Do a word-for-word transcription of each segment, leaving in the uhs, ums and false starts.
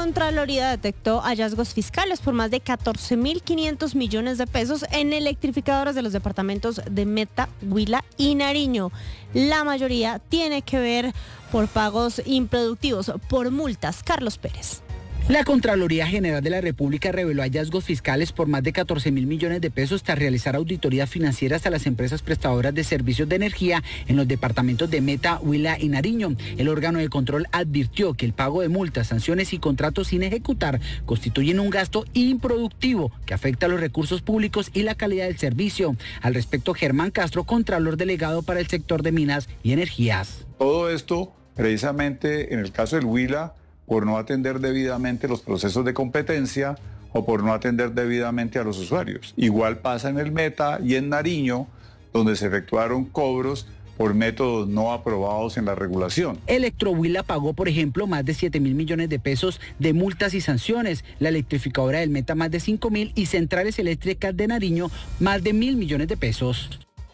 Contraloría detectó hallazgos fiscales por más de catorce mil quinientos millones de pesos en electrificadoras de los departamentos de Meta, Huila y Nariño. La mayoría tiene que ver por pagos improductivos, por multas. Carlos Pérez. La Contraloría General de la República reveló hallazgos fiscales por más de catorce mil millones de pesos tras realizar auditorías financieras a las empresas prestadoras de servicios de energía en los departamentos de Meta, Huila y Nariño. El órgano de control advirtió que el pago de multas, sanciones y contratos sin ejecutar constituyen un gasto improductivo que afecta a los recursos públicos y la calidad del servicio. Al respecto, Germán Castro, Contralor Delegado para el sector de minas y energías. Todo esto, precisamente en el caso del Huila, por no atender debidamente los procesos de competencia o por no atender debidamente a los usuarios. Igual pasa en el Meta y en Nariño, donde se efectuaron cobros por métodos no aprobados en la regulación. Electrohuila pagó, por ejemplo, más de siete mil millones de pesos de multas y sanciones, la electrificadora del Meta más de cinco mil y Centrales Eléctricas de Nariño más de mil millones de pesos.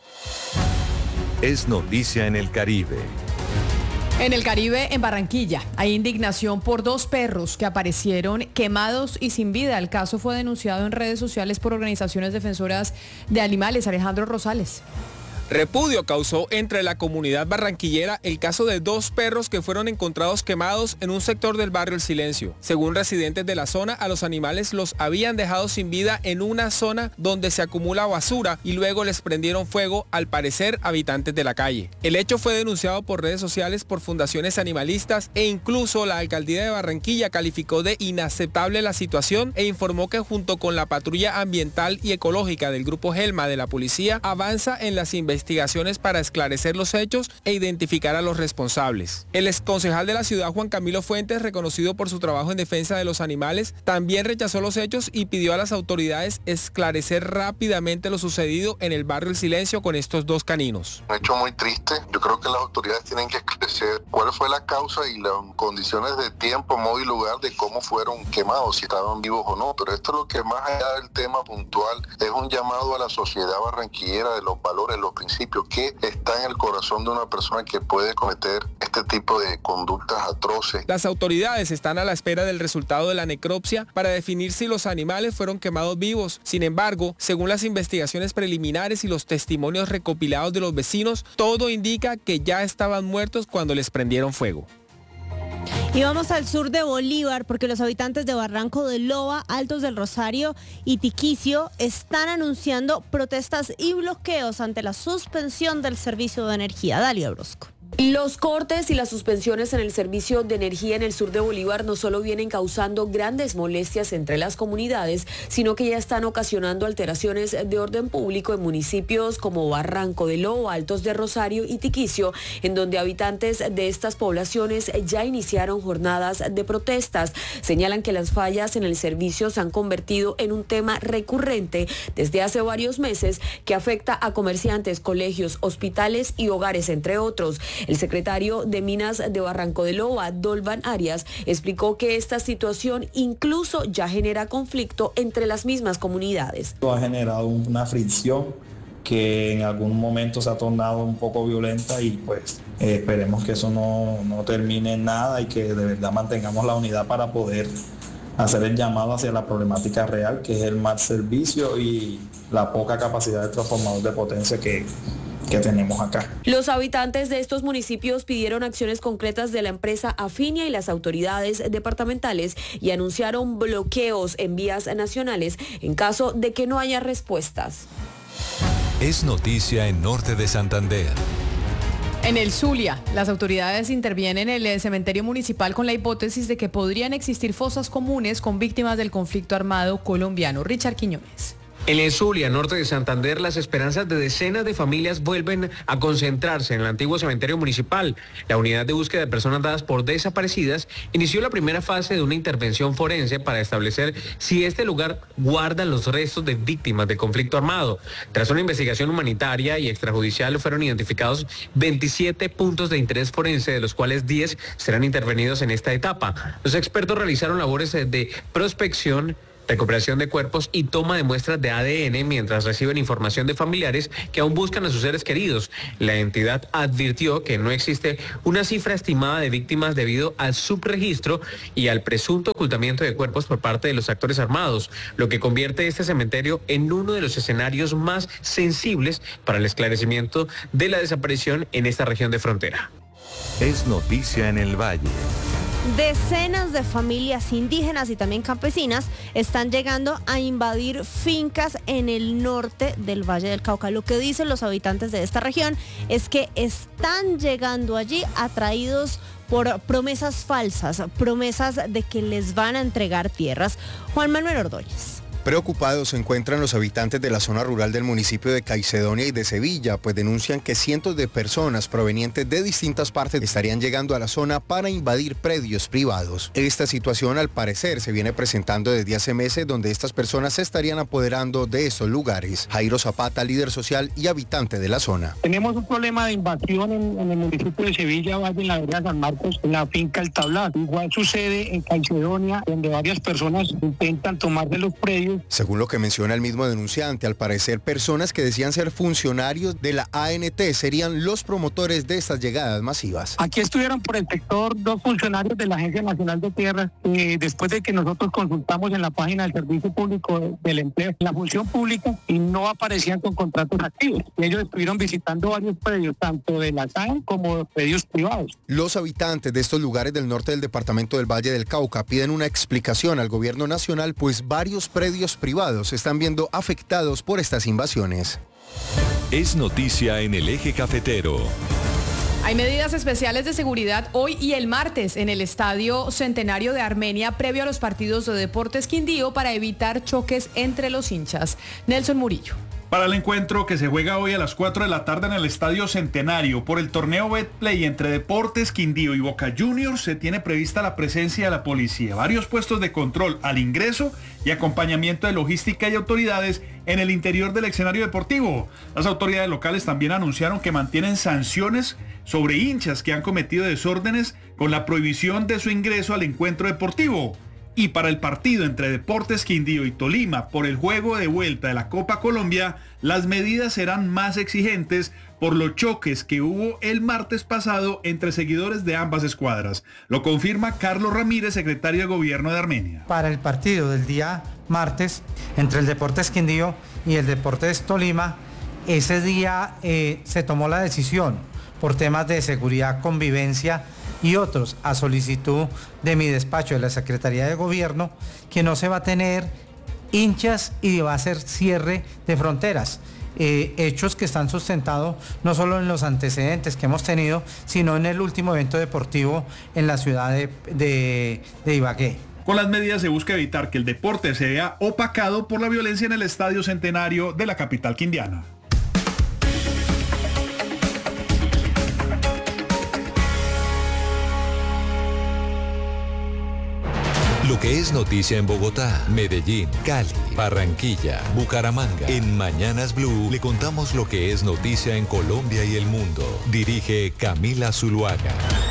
Es noticia en el Caribe. En el Caribe, en Barranquilla, hay indignación por dos perros que aparecieron quemados y sin vida. El caso fue denunciado en redes sociales por organizaciones defensoras de animales. Alejandro Rosales. Repudio causó entre la comunidad barranquillera el caso de dos perros que fueron encontrados quemados en un sector del barrio El Silencio. Según residentes de la zona, a los animales los habían dejado sin vida en una zona donde se acumula basura y luego les prendieron fuego, al parecer habitantes de la calle. El hecho fue denunciado por redes sociales por fundaciones animalistas e incluso la alcaldía de Barranquilla calificó de inaceptable la situación e informó que junto con la patrulla ambiental y ecológica del grupo Gelma de la policía avanza en las investigaciones investigaciones para esclarecer los hechos e identificar a los responsables. El exconcejal de la ciudad, Juan Camilo Fuentes, reconocido por su trabajo en defensa de los animales, también rechazó los hechos y pidió a las autoridades esclarecer rápidamente lo sucedido en el barrio El Silencio con estos dos caninos. Un hecho muy triste. Yo creo que las autoridades tienen que esclarecer cuál fue la causa y las condiciones de tiempo, modo y lugar de cómo fueron quemados, si estaban vivos o no. Pero esto es lo que, más allá del tema puntual, es un llamado a la sociedad barranquillera de los valores, los principio que está en el corazón de una persona que puede cometer este tipo de conductas atroces. Las autoridades están a la espera del resultado de la necropsia para definir si los animales fueron quemados vivos. Sin embargo, según las investigaciones preliminares y los testimonios recopilados de los vecinos, todo indica que ya estaban muertos cuando les prendieron fuego. Y vamos al sur de Bolívar porque los habitantes de Barranco de Loba, Altos del Rosario y Tiquicio están anunciando protestas y bloqueos ante la suspensión del servicio de energía. Dalia Orozco. Los cortes y las suspensiones en el servicio de energía en el sur de Bolívar no solo vienen causando grandes molestias entre las comunidades, sino que ya están ocasionando alteraciones de orden público en municipios como Barranco de Loba, Altos de Rosario y Tiquicio, en donde habitantes de estas poblaciones ya iniciaron jornadas de protestas. Señalan que las fallas en el servicio se han convertido en un tema recurrente desde hace varios meses que afecta a comerciantes, colegios, hospitales y hogares, entre otros. El secretario de Minas de Barranco de Loba, Dolvan Arias, explicó que esta situación incluso ya genera conflicto entre las mismas comunidades. Esto ha generado una fricción que en algún momento se ha tornado un poco violenta y pues eh, esperemos que eso no, no termine en nada y que de verdad mantengamos la unidad para poder hacer el llamado hacia la problemática real, que es el mal servicio y la poca capacidad de transformador de potencia que que tenemos acá. Los habitantes de estos municipios pidieron acciones concretas de la empresa Afinia y las autoridades departamentales y anunciaron bloqueos en vías nacionales en caso de que no haya respuestas. Es noticia en Norte de Santander. En el Zulia, las autoridades intervienen en el cementerio municipal con la hipótesis de que podrían existir fosas comunes con víctimas del conflicto armado colombiano. Richard Quiñones. En el Zulia, norte de Santander, las esperanzas de decenas de familias vuelven a concentrarse en el antiguo cementerio municipal. La unidad de búsqueda de personas dadas por desaparecidas inició la primera fase de una intervención forense para establecer si este lugar guarda los restos de víctimas del conflicto armado. Tras una investigación humanitaria y extrajudicial fueron identificados veintisiete puntos de interés forense, de los cuales diez serán intervenidos en esta etapa. Los expertos realizaron labores de prospección recuperación de cuerpos y toma de muestras de A D N mientras reciben información de familiares que aún buscan a sus seres queridos. La entidad advirtió que no existe una cifra estimada de víctimas debido al subregistro y al presunto ocultamiento de cuerpos por parte de los actores armados, lo que convierte este cementerio en uno de los escenarios más sensibles para el esclarecimiento de la desaparición en esta región de frontera. Es noticia en el Valle. Decenas de familias indígenas y también campesinas están llegando a invadir fincas en el norte del Valle del Cauca. Lo que dicen los habitantes de esta región es que están llegando allí atraídos por promesas falsas, promesas de que les van a entregar tierras. Juan Manuel Ordóñez. Preocupados se encuentran los habitantes de la zona rural del municipio de Caicedonia y de Sevilla, pues denuncian que cientos de personas provenientes de distintas partes estarían llegando a la zona para invadir predios privados. Esta situación, al parecer, se viene presentando desde hace meses, donde estas personas se estarían apoderando de estos lugares. Jairo Zapata, líder social y habitante de la zona. Tenemos un problema de invasión en, en el municipio de Sevilla, Valle, en la vereda San Marcos, en la finca El Tablado. Igual sucede en Caicedonia, donde varias personas intentan tomar de los predios. Según lo que menciona el mismo denunciante, al parecer personas que decían ser funcionarios de la A N T serían los promotores de estas llegadas masivas. Aquí estuvieron por el sector dos funcionarios de la Agencia Nacional de Tierras, eh, después de que nosotros consultamos en la página del Servicio Público del Empleo, en la función pública, y no aparecían con contratos activos. Y ellos estuvieron visitando varios predios, tanto de la S A N como predios privados. Los habitantes de estos lugares del norte del departamento del Valle del Cauca piden una explicación al gobierno nacional, pues varios predios privados se están viendo afectados por estas invasiones. Es noticia en el eje cafetero. Hay medidas especiales de seguridad hoy y el martes en el Estadio Centenario de Armenia previo a los partidos de Deportes Quindío para evitar choques entre los hinchas. Nelson Murillo. Para el encuentro que se juega hoy a las cuatro de la tarde en el Estadio Centenario por el torneo Betplay entre Deportes Quindío y Boca Juniors, se tiene prevista la presencia de la policía, varios puestos de control al ingreso y acompañamiento de logística y autoridades en el interior del escenario deportivo. Las autoridades locales también anunciaron que mantienen sanciones sobre hinchas que han cometido desórdenes con la prohibición de su ingreso al encuentro deportivo. Y para el partido entre Deportes Quindío y Tolima por el juego de vuelta de la Copa Colombia, las medidas serán más exigentes por los choques que hubo el martes pasado entre seguidores de ambas escuadras. Lo confirma Carlos Ramírez, secretario de Gobierno de Armenia. Para el partido del día martes entre el Deportes Quindío y el Deportes Tolima, ese día eh, se tomó la decisión por temas de seguridad, convivencia y otros, a solicitud de mi despacho de la Secretaría de Gobierno, que no se va a tener hinchas y va a ser cierre de fronteras. Eh, hechos que están sustentados no solo en los antecedentes que hemos tenido, sino en el último evento deportivo en la ciudad de, de, de Ibagué. Con las medidas se busca evitar que el deporte se vea opacado por la violencia en el Estadio Centenario de la capital quindiana. Lo que es noticia en Bogotá, Medellín, Cali, Barranquilla, Bucaramanga. En Mañanas Blue le contamos lo que es noticia en Colombia y el mundo. Dirige Camila Zuluaga.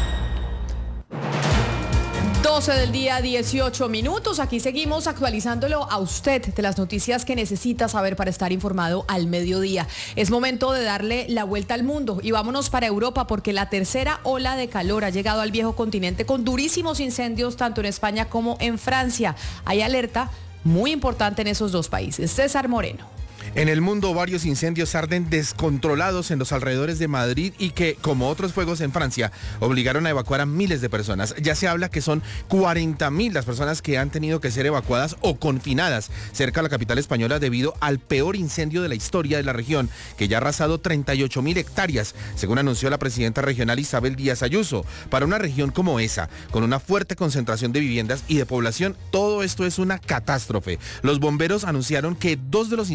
doce del día, dieciocho minutos. Aquí seguimos actualizándolo a usted de las noticias que necesita saber para estar informado al mediodía. Es momento de darle la vuelta al mundo y vámonos para Europa, porque la tercera ola de calor ha llegado al viejo continente con durísimos incendios tanto en España como en Francia. Hay alerta muy importante en esos dos países. César Moreno. En el mundo, varios incendios arden descontrolados en los alrededores de Madrid y que, como otros fuegos en Francia, obligaron a evacuar a miles de personas. Ya se habla que son cuarenta mil las personas que han tenido que ser evacuadas o confinadas cerca de la capital española debido al peor incendio de la historia de la región, que ya ha arrasado treinta y ocho mil hectáreas, según anunció la presidenta regional Isabel Díaz Ayuso. Para una región como esa, con una fuerte concentración de viviendas y de población, todo esto es una catástrofe. Los bomberos anunciaron que dos de los incendios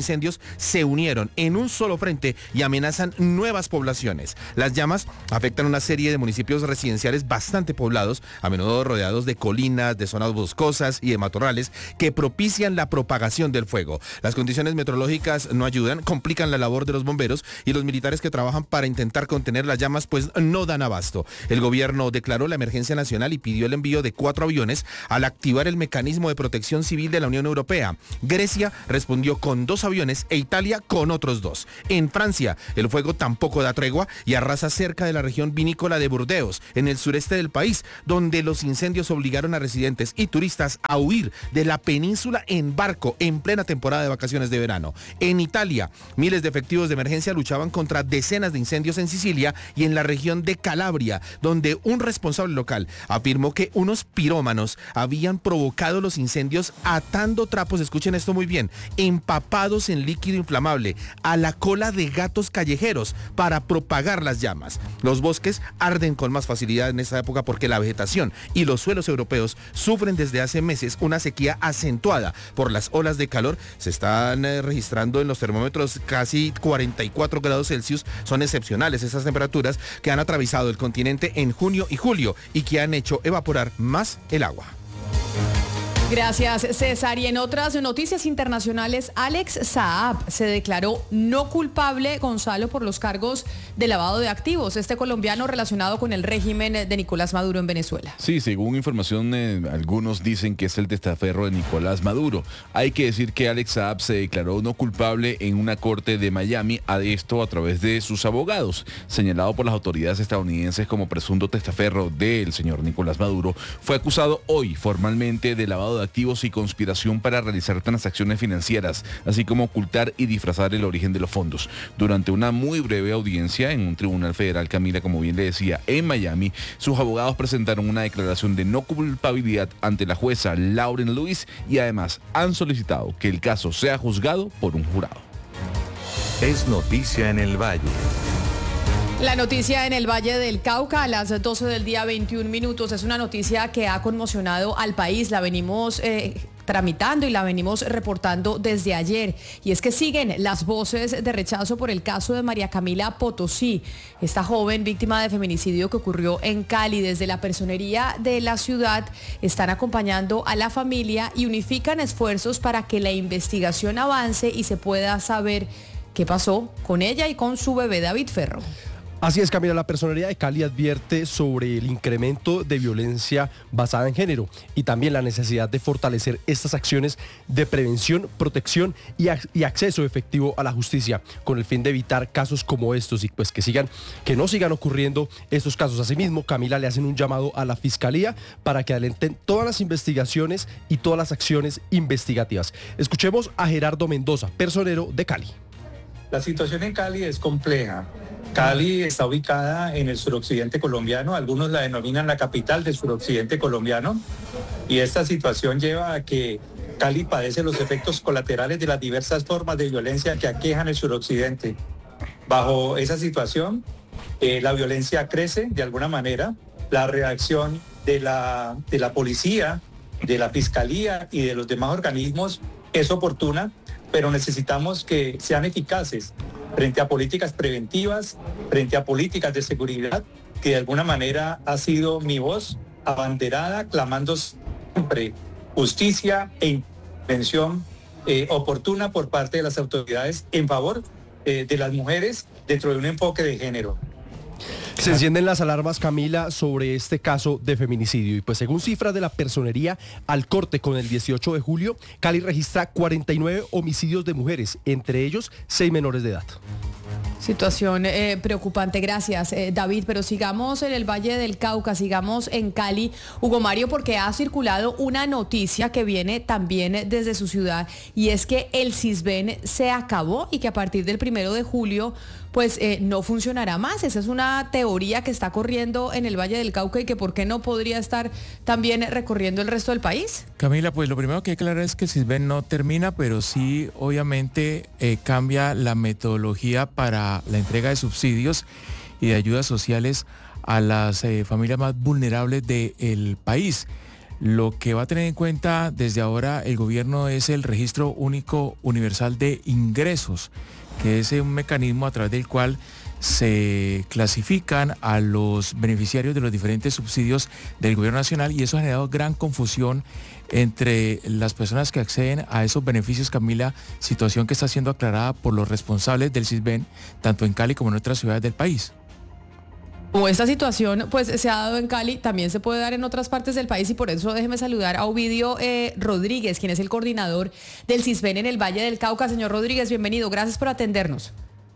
se unieron en un solo frente y amenazan nuevas poblaciones. Las llamas afectan una serie de municipios residenciales bastante poblados, a menudo rodeados de colinas, de zonas boscosas y de matorrales que propician la propagación del fuego. Las condiciones meteorológicas no ayudan, complican la labor de los bomberos y los militares que trabajan para intentar contener las llamas pues no dan abasto. El gobierno declaró la emergencia nacional y pidió el envío de cuatro aviones al activar el mecanismo de protección civil de la Unión Europea. Grecia respondió con dos aviones e Italia con otros dos. En Francia, el fuego tampoco da tregua y arrasa cerca de la región vinícola de Burdeos, en el sureste del país, donde los incendios obligaron a residentes y turistas a huir de la península en barco en plena temporada de vacaciones de verano. En Italia, miles de efectivos de emergencia luchaban contra decenas de incendios en Sicilia y en la región de Calabria, donde un responsable local afirmó que unos pirómanos habían provocado los incendios atando trapos, escuchen esto muy bien, empapados en líquido inflamable a la cola de gatos callejeros para propagar las llamas. Los bosques arden con más facilidad en esta época porque la vegetación y los suelos europeos sufren desde hace meses una sequía acentuada por las olas de calor. Se están eh, registrando en los termómetros casi cuarenta y cuatro grados Celsius. Son excepcionales esas temperaturas que han atravesado el continente en junio y julio y que han hecho evaporar más el agua. Gracias, César. Y en otras noticias internacionales, Alex Saab se declaró no culpable, Gonzalo, por los cargos de lavado de activos. Este colombiano relacionado con el régimen de Nicolás Maduro en Venezuela. Sí, según información, eh, algunos dicen que es el testaferro de Nicolás Maduro. Hay que decir que Alex Saab se declaró no culpable en una corte de Miami, a esto a través de sus abogados. Señalado por las autoridades estadounidenses como presunto testaferro del señor Nicolás Maduro, fue acusado hoy formalmente de lavado de activos y conspiración para realizar transacciones financieras, así como ocultar y disfrazar el origen de los fondos. Durante una muy breve audiencia en un tribunal federal, Camila, como bien le decía, en Miami, sus abogados presentaron una declaración de no culpabilidad ante la jueza Lauren Lewis y además han solicitado que el caso sea juzgado por un jurado. Es noticia en el Valle. La noticia en el Valle del Cauca a las doce del día, veintiún minutos. Es una noticia que ha conmocionado al país. La venimos eh, tramitando y la venimos reportando desde ayer. Y es que siguen las voces de rechazo por el caso de María Camila Potosí, esta joven víctima de feminicidio que ocurrió en Cali. Desde la personería de la ciudad están acompañando a la familia y unifican esfuerzos para que la investigación avance y se pueda saber qué pasó con ella y con su bebé. David Ferro. Así es, Camila, la Personería de Cali advierte sobre el incremento de violencia basada en género y también la necesidad de fortalecer estas acciones de prevención, protección y, ac- y acceso efectivo a la justicia con el fin de evitar casos como estos y pues que sigan, que no sigan ocurriendo estos casos. Asimismo, Camila, le hacen un llamado a la Fiscalía para que adelanten todas las investigaciones y todas las acciones investigativas. Escuchemos a Gerardo Mendoza, personero de Cali. La situación en Cali es compleja. Cali está ubicada en el suroccidente colombiano, algunos la denominan la capital del suroccidente colombiano, y esta situación lleva a que Cali padece los efectos colaterales de las diversas formas de violencia que aquejan el suroccidente. Bajo esa situación, eh, la violencia crece de alguna manera, la reacción de la, de la policía, de la fiscalía y de los demás organismos es oportuna, pero necesitamos que sean eficaces frente a políticas preventivas, frente a políticas de seguridad, que de alguna manera ha sido mi voz abanderada, clamando siempre justicia e intervención eh, oportuna por parte de las autoridades en favor eh, de las mujeres dentro de un enfoque de género. Se encienden las alarmas, Camila, sobre este caso de feminicidio. Y pues según cifras de la Personería, al corte con el dieciocho de julio, Cali registra cuarenta y nueve homicidios de mujeres, entre ellos seis menores de edad. Situación eh, preocupante, gracias eh, David, pero sigamos en el Valle del Cauca, sigamos en Cali, Hugo Mario, porque ha circulado una noticia que viene también desde su ciudad y es que el Sisbén se acabó y que a partir del primero de julio pues eh, no funcionará más. Esa es una teoría que está corriendo en el Valle del Cauca y que por qué no podría estar también recorriendo el resto del país. Camila, pues lo primero que hay que aclarar es que el Sisbén no termina, pero sí obviamente eh, cambia la metodología para la entrega de subsidios y de ayudas sociales a las eh, familias más vulnerables del país. Lo que va a tener en cuenta desde ahora el gobierno es el Registro Único Universal de Ingresos, que es un mecanismo a través del cual se clasifican a los beneficiarios de los diferentes subsidios del gobierno nacional, y eso ha generado gran confusión entre las personas que acceden a esos beneficios, Camila, situación que está siendo aclarada por los responsables del Sisbén, tanto en Cali como en otras ciudades del país. Como esta situación pues se ha dado en Cali, también se puede dar en otras partes del país, y por eso déjeme saludar a Ovidio eh, Rodríguez, quien es el coordinador del Sisbén en el Valle del Cauca. Señor Rodríguez, bienvenido, gracias por atendernos.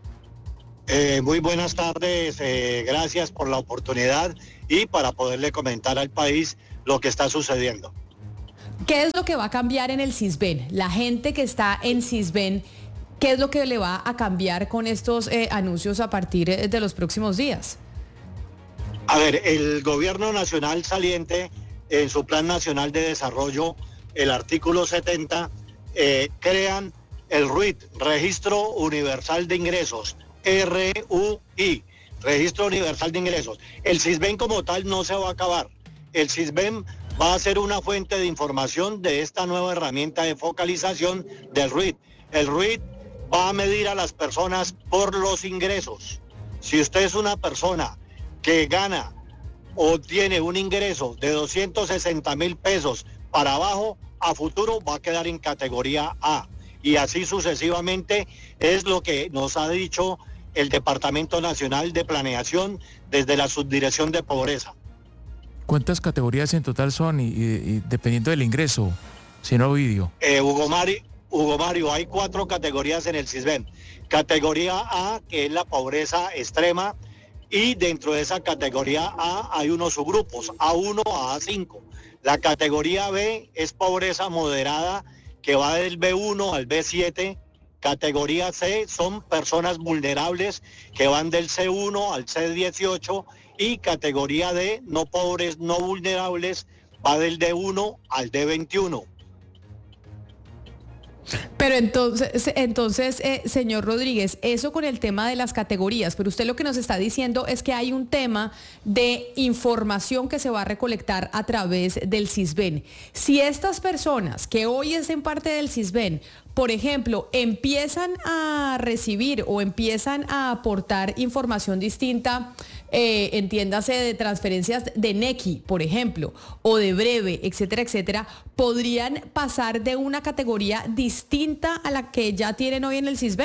Eh, muy buenas tardes, eh, gracias por la oportunidad y para poderle comentar al país lo que está sucediendo. ¿Qué es lo que va a cambiar en el Sisbén? La gente que está en Sisbén, ¿qué es lo que le va a cambiar con estos eh, anuncios a partir de los próximos días? A ver, el gobierno nacional saliente, en su Plan Nacional de Desarrollo, el artículo setenta, eh, crean el R U I, Registro Universal de Ingresos, R U I, Registro Universal de Ingresos. El Sisbén como tal no se va a acabar. El Sisbén va a ser una fuente de información de esta nueva herramienta de focalización del R U I. El R U I va a medir a las personas por los ingresos. Si usted es una persona que gana o tiene un ingreso de doscientos sesenta mil pesos para abajo, a futuro va a quedar en categoría A. Y así sucesivamente es lo que nos ha dicho el Departamento Nacional de Planeación desde la Subdirección de Pobreza. ¿Cuántas categorías en total son y, y, y dependiendo del ingreso, señor Ovidio? Eh, Hugo, Mari, Hugo Mario, hay cuatro categorías en el Sisbén. Categoría A, que es la pobreza extrema, y dentro de esa categoría A hay unos subgrupos, A uno a A cinco. La categoría B es pobreza moderada, que va del B uno al B siete. Categoría C son personas vulnerables, que van del C uno al C dieciocho. Y categoría D, no pobres, no vulnerables, va del D uno al D veintiuno. Pero entonces, entonces eh, señor Rodríguez, eso con el tema de las categorías, pero usted lo que nos está diciendo es que hay un tema de información que se va a recolectar a través del Sisbén. Si estas personas que hoy hacen parte del Sisbén, por ejemplo, empiezan a recibir o empiezan a aportar información distinta, eh, entiéndase de transferencias de Nequi, por ejemplo, o de Breve, etcétera, etcétera, ¿podrían pasar de una categoría distinta a la que ya tienen hoy en el Sisbén?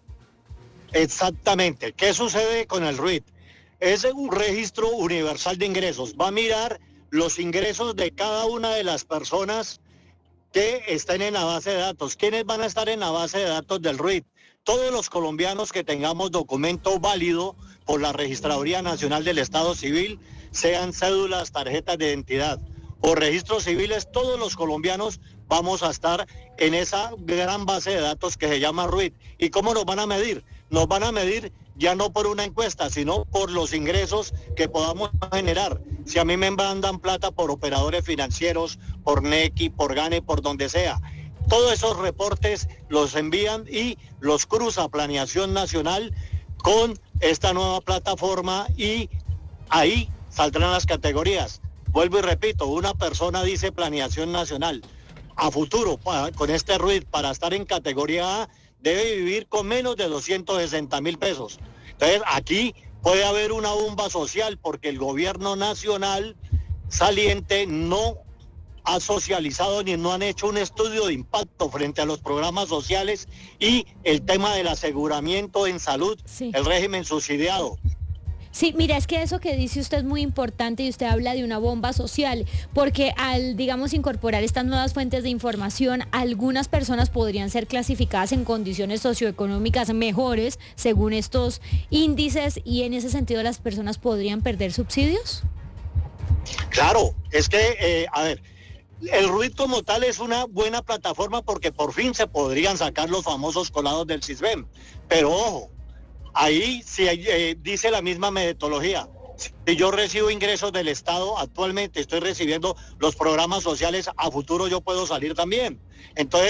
Exactamente. ¿Qué sucede con el R U I? Es un registro universal de ingresos. Va a mirar los ingresos de cada una de las personas que estén en la base de datos. ¿Quiénes van a estar en la base de datos del R U I? Todos los colombianos que tengamos documento válido por la Registraduría Nacional del Estado Civil, sean cédulas, tarjetas de identidad o registros civiles, todos los colombianos vamos a estar en esa gran base de datos que se llama R U I. ¿Y cómo nos van a medir? Nos van a medir ya no por una encuesta, sino por los ingresos que podamos generar. Si a mí me mandan plata por operadores financieros, por Nequi, por Gane, por donde sea, todos esos reportes los envían y los cruza Planeación Nacional con esta nueva plataforma y ahí saldrán las categorías. Vuelvo y repito, una persona dice Planeación Nacional. A futuro, para, con este R U I, para estar en categoría A, debe vivir con menos de doscientos sesenta mil pesos. Entonces, aquí puede haber una bomba social porque el gobierno nacional saliente no ha socializado ni no han hecho un estudio de impacto frente a los programas sociales y el tema del aseguramiento en salud, sí. El régimen subsidiado. Sí, mira, es que eso que dice usted es muy importante y usted habla de una bomba social, porque al, digamos, incorporar estas nuevas fuentes de información, algunas personas podrían ser clasificadas en condiciones socioeconómicas mejores según estos índices y en ese sentido las personas podrían perder subsidios. Claro, es que, eh, a ver, el R U I como tal es una buena plataforma porque por fin se podrían sacar los famosos colados del Sisbén, pero ojo, ahí sí eh, dice la misma metodología. Si yo recibo ingresos del Estado, actualmente estoy recibiendo los programas sociales, a futuro yo puedo salir también. Entonces,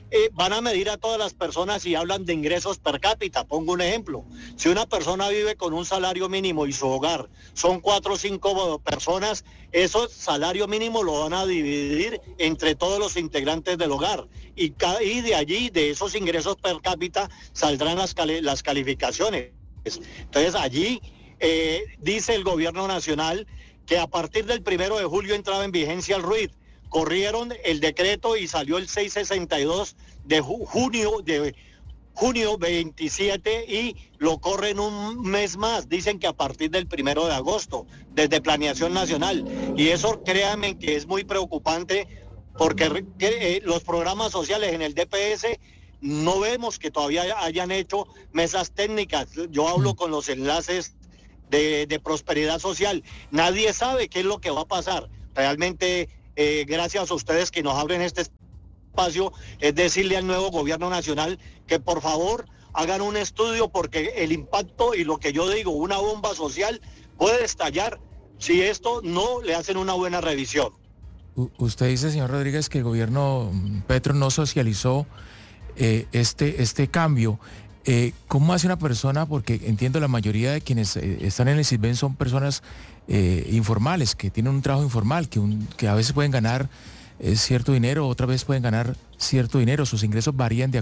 Eh, van a medir a todas las personas y hablan de ingresos per cápita. Pongo un ejemplo. Si una persona vive con un salario mínimo y su hogar son cuatro o cinco personas, ese salario mínimo lo van a dividir entre todos los integrantes del hogar. Y, y de allí, de esos ingresos per cápita, saldrán las, cali las calificaciones. Entonces allí eh, dice el gobierno nacional que a partir del primero de julio entraba en vigencia el R U I T. Corrieron el decreto y salió el seiscientos sesenta y dos de junio, de junio veintisiete y lo corren un mes más. Dicen que a partir del primero de agosto, desde Planeación Nacional. Y eso, créanme, que es muy preocupante porque eh, los programas sociales en el D P S no vemos que todavía hayan hecho mesas técnicas. Yo hablo con los enlaces de, de prosperidad social. Nadie sabe qué es lo que va a pasar. Realmente... Eh, gracias a ustedes que nos abren este espacio, es decirle al nuevo gobierno nacional que por favor hagan un estudio porque el impacto y lo que yo digo, una bomba social puede estallar si esto no le hacen una buena revisión. U usted dice, señor Rodríguez, que el gobierno Petro no socializó eh, este, este cambio. Eh, ¿Cómo hace una persona? Porque entiendo la mayoría de quienes eh, están en el SISBEN son personas eh, informales, que tienen un trabajo informal, que, un, que a veces pueden ganar eh, cierto dinero, otras veces pueden ganar cierto dinero, sus ingresos varían de